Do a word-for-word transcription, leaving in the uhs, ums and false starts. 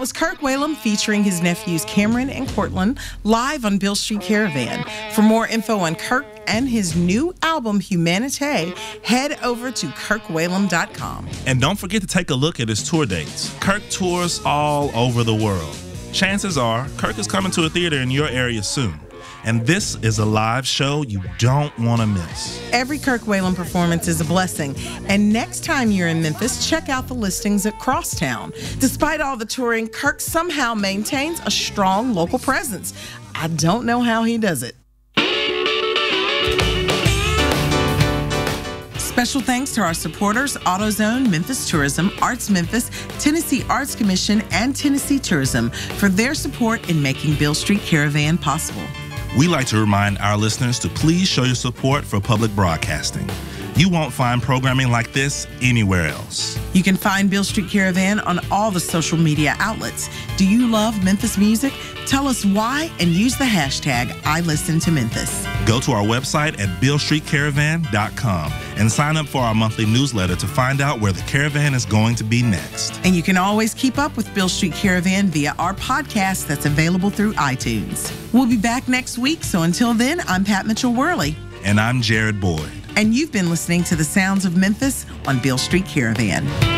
was Kirk Whalum featuring his nephews Cameron and Cortland live on Beale Street Caravan. For more info on Kirk and his new album, Humanité, head over to kirk whalum dot com. And don't forget to take a look at his tour dates. Kirk tours all over the world. Chances are Kirk is coming to a theater in your area soon. And this is a live show you don't want to miss. Every Kirk Whalum performance is a blessing. And next time you're in Memphis, check out the listings at Crosstown. Despite all the touring, Kirk somehow maintains a strong local presence. I don't know how he does it. Special thanks to our supporters, AutoZone, Memphis Tourism, Arts Memphis, Tennessee Arts Commission, and Tennessee Tourism for their support in making Beale Street Caravan possible. We like to remind our listeners to please show your support for public broadcasting. You won't find programming like this anywhere else. You can find Beale Street Caravan on all the social media outlets. Do you love Memphis music? Tell us why and use the hashtag I Listen to Memphis. Go to our website at beale street caravan dot com and sign up for our monthly newsletter to find out where the caravan is going to be next. And you can always keep up with Beale Street Caravan via our podcast that's available through iTunes. We'll be back next week, so until then, I'm Pat Mitchell-Worley. And I'm Jared Boyd. And you've been listening to the sounds of Memphis on Beale Street Caravan.